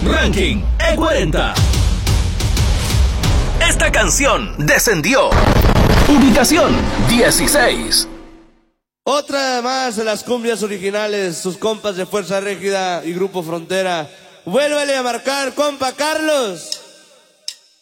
Ranking E40. Esta canción descendió. Ubicación 16. Otra más de las cumbias originales, sus compas de Fuerza Régida y Grupo Frontera. Vuélvele a marcar, compa Carlos.